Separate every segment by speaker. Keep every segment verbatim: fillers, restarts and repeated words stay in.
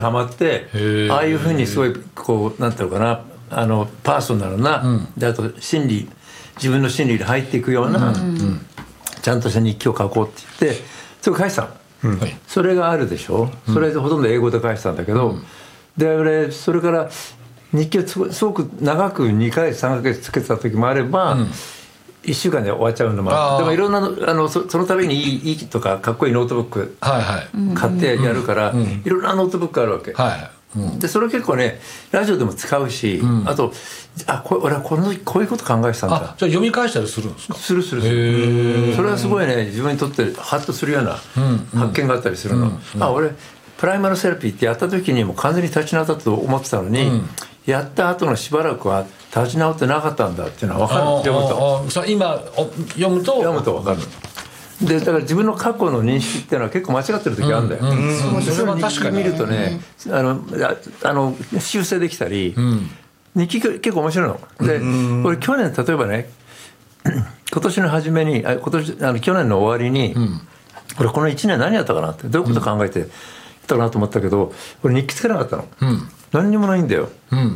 Speaker 1: ハマって、ああいうふうにすごいこうなんていうのかな、あのパーソナルな、うん、であと心理自分の心理に入っていくような、うん、ちゃんとした日記を書こうって言ってそれ書いてたの、うん、それがあるでしょ、うん、それでほとんど英語で書いてたんだけど、うん、で俺それから日記をすごく長くにかげつさんかげつつけてた時もあれば、うん、いっしゅうかんで終わっちゃうのもある。でもいろんなあの そ, その度にいいいいとかかっこいいノートブック買ってやるから、はいはい、いろんなノートブックあるわけ、はい、うん、でそれ結構ねラジオでも使うし、うん、あとあこ俺はこのこういうこと考えてたんだ。あ
Speaker 2: じゃあ読み返したりするんですか？
Speaker 1: するするする。それはすごいね自分にとってハッとするような発見があったりするの、うんうん、あ俺プライマルセラピーってやった時にもう完全に立ち直ったと思ってたのに、うん、やった後のしばらくは立ち直ってなかったんだっていうのは分かる。読むと
Speaker 2: 今読むと
Speaker 1: 読むと分かる。でだから自分の過去の認識っていうのは結構間違ってる時あるんだよ、うんうん、それは確かに見るとね、うん、あのあの修正できたり、うん、日記結構面白いので、うん、俺去年例えばね今年の初めにあ今年あの去年の終わりに、うん、俺このいちねん何やったかなってどういうこと考えてたかなと思ったけど俺日記つけなかったの、うん、何にもないんだよ、うんうん、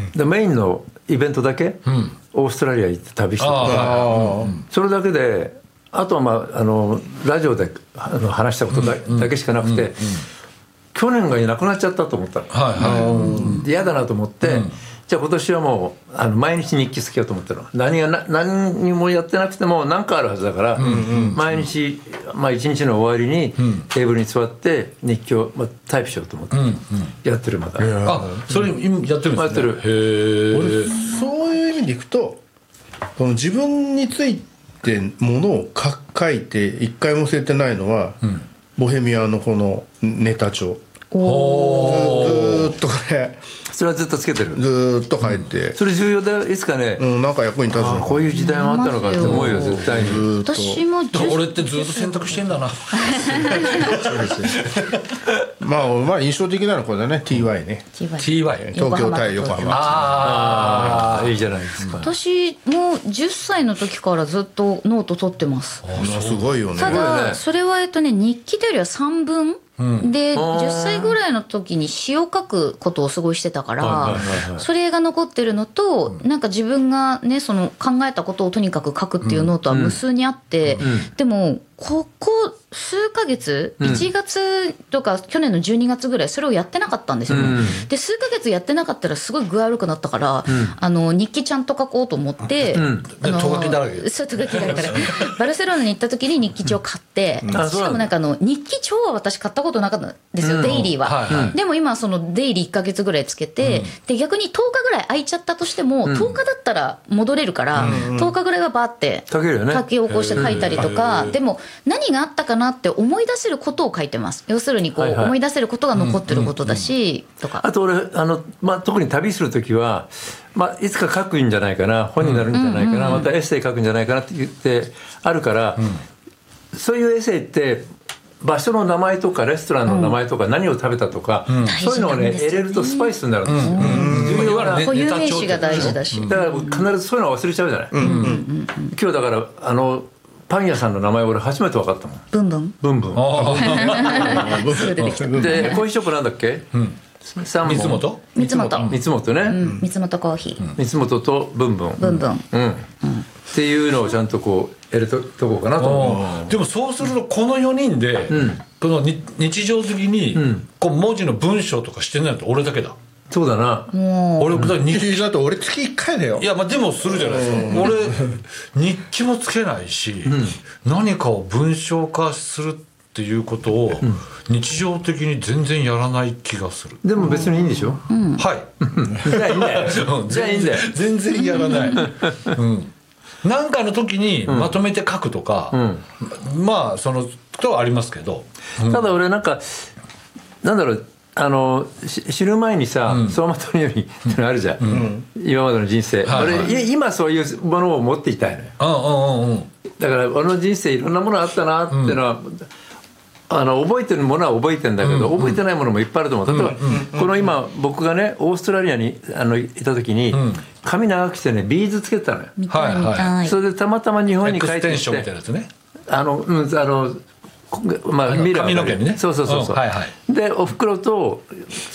Speaker 1: でメインのイベントだけ、うん、オーストラリア行って旅したとか、うん、それだけであとは、まあ、あのラジオであの話したこと だ,、うん、だけしかなくて、うんうん、去年がいなくなっちゃったと思ったの、はいはい、嫌だなと思って、うん、じゃあ今年はもうあの毎日日記つけようと思ったの。何がな何にもやってなくても何かあるはずだから、うんうん、毎日、まあ、一日の終わりにテーブルに座って日記を、まあ、タイプしようと思って、うんうん、やってるまだ。
Speaker 2: あそれ今やってるんですね。
Speaker 1: やってる。へ
Speaker 3: 俺そういう意味でいくとこの自分についてでものを書いて一回も捨ててないのは、うん、ボヘミアのこのネタ帳おずーっとこれ
Speaker 1: それはずっとつけてる。
Speaker 3: ずーっと書いて、
Speaker 1: うん、それ重要だよ。いつかね、
Speaker 3: うん、なんか役に立つのか。
Speaker 1: こういう時代もあったのかって思うよ絶対に。
Speaker 4: 私も
Speaker 2: 俺ってずっと選択してんだな
Speaker 3: そうですねまあ、まあ印象的なのはこれだね ティーワイ ね
Speaker 2: ティーワイ
Speaker 3: 東京対横浜。
Speaker 1: ああいいじゃないですか。
Speaker 4: 私もじゅっさいの時からずっとノート取ってます。
Speaker 3: あすごいよね。
Speaker 4: ただそれはえっとね日記というよりは散文うん、でじゅっさいぐらいの時に詩を書くことをすごいしてたから、はいはいはいはい、それが残ってるのと、うん、なんか自分がねその考えたことをとにかく書くっていうノートは無数にあって、うんうん、でもここ数ヶ月、いちがつとか去年のじゅうにがつぐらいそれをやってなかったんですよ、うん、で数ヶ月やってなかったらすごい具合悪くなったから、うん、あの日記ちゃんと書こうと思って、うん、
Speaker 2: あのト書きだらけ
Speaker 4: そうト書きだらけバルセロナに行った時に日記帳買って、うん、しかもなんかあの日記帳は私買ったことなかったんですよ、うん、デイリーは、はいはい、でも今そのデイリーいっかげつぐらいつけて、うん、で逆にとおかぐらい空いちゃったとしても、うん、とおかだったら戻れるから、うん、とおかぐらいはバーって書けるよね、書き起こして書いたりとか、でも何があったかなって思い出せることを書いてます。要するにこう、はいはい、思い出せることが残ってることだし、うんうんうん、とか。
Speaker 1: あと俺あの、まあ、特に旅するときは、まあ、いつか書くんじゃないかな、本になるんじゃないかな、うんうんうん、またエッセイ書くんじゃないかなって言ってあるから、うん、そういうエッセイって場所の名前とかレストランの名前とか何を食べたとか、うん、そういうのをね入れるとスパイスになるんですよ、うんうん、
Speaker 4: 重要な固有名詞が大事だし、
Speaker 1: だから必ずそういうのを忘れちゃうじゃない、うんうんうん、今日だからあのパン屋さんの名前俺初めて分かったもん。
Speaker 4: ブンブン
Speaker 1: ブンブンでコーヒーショップなんだっけ、うん、
Speaker 2: 三本三本
Speaker 4: 三本
Speaker 1: 三本ね、うん、
Speaker 4: 三本コーヒー、
Speaker 1: 三本とブンブン
Speaker 4: ブンブン、うんうん、
Speaker 1: っていうのをちゃんとこうやるととこうかなと思う。
Speaker 2: でもそうするとこのよにんで、うん、この日常的に、うん、こう文字の文章とかしてないと俺だけだ。
Speaker 1: そうだな。
Speaker 3: 俺だ日だと俺月いっかいだよ。
Speaker 2: いやまあでもするじゃないですか。俺日記もつけないし、うん、何かを文章化するっていうことを日常的に全然やらない気がする。
Speaker 1: でも別にいいんでしょ。
Speaker 2: うん、はい。
Speaker 1: じゃあいいんだよ。じゃあいいんだよ。
Speaker 2: 全然やらない。うん。なんかの時にまとめて書くとか、うん、まあそのとはありますけど、
Speaker 1: うん、ただ俺なんかなんだろう。あの死ぬ前にさ、うん、走馬灯のようにってのあるじゃん、うん、今までの人生、はいはい、俺今そういうものを持っていたいのよ、うんうんうん、だから俺の人生いろんなものあったなっていうのは、うん、あの覚えてるものは覚えてるんだけど、うん、覚えてないものもいっぱいあると思う。例えば、うん、この今僕がねオーストラリアにあのいた時に、うん、髪長くしてねビーズつけてたのよ、
Speaker 4: はいはい、
Speaker 1: それでたまたま日本に帰ってきて
Speaker 2: エクステンションみたいなやつね、
Speaker 1: あの、うん、あのまあ、ミラー
Speaker 2: 髪の毛にね
Speaker 1: そうそうそうそう、
Speaker 2: うんはいはい、
Speaker 1: でおふくろと